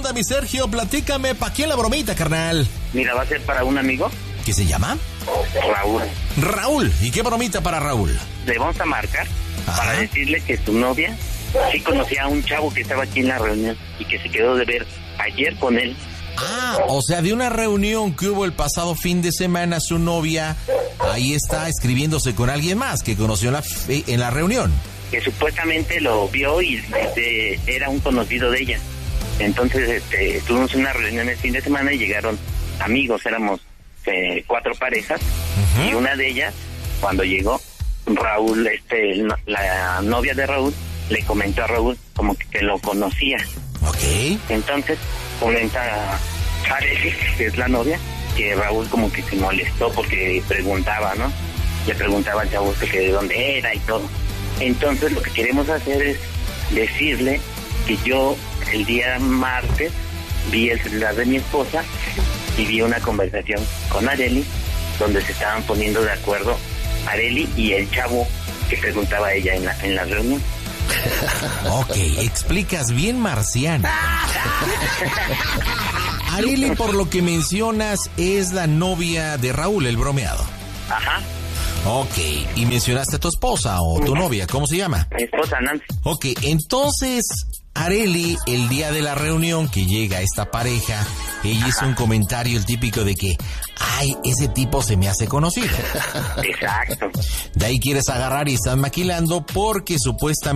onda, mi Sergio? Platícame, ¿pa' quién la bromita, carnal? Mira, va a ser para un amigo. ¿Qué se llama? Raúl. Raúl. ¿Y qué bromita para Raúl? Le vamos a marcar Ajá. para decirle que su novia sí conocía a un chavo que estaba aquí en la reunión y que se quedó de ver ayer con él. Ah, o sea, de una reunión que hubo el pasado fin de semana, su novia ahí está escribiéndose con alguien más que conoció en la reunión. Que supuestamente lo vio y era un conocido de ella. Entonces tuvimos una reunión el fin de semana y llegaron amigos, éramos 4 parejas. Uh-huh. Y una de ellas, cuando llegó, Raúl, la novia de Raúl, le comentó a Raúl como que lo conocía. Ok. Entonces comenta Arely, que es la novia, que Raúl como que se molestó porque preguntaba, ¿no? Le preguntaba al chavo que de dónde era y todo. Entonces lo que queremos hacer es decirle que yo el día martes vi el celular de mi esposa y vi una conversación con Arely donde se estaban poniendo de acuerdo Arely y el chavo que preguntaba a ella en la reunión. Ok, explicas bien marciano. Arely, por lo que mencionas, es la novia de Raúl, el bromeado. Ajá. Ok, y mencionaste a tu esposa o tu novia, ¿cómo se llama? Mi esposa, Nancy. Ok, entonces, Arely, el día de la reunión que llega esta pareja, ella hizo un comentario el típico de que, ay, ese tipo se me hace conocido. Exacto. De ahí quieres agarrar y estás maquilando porque supuestamente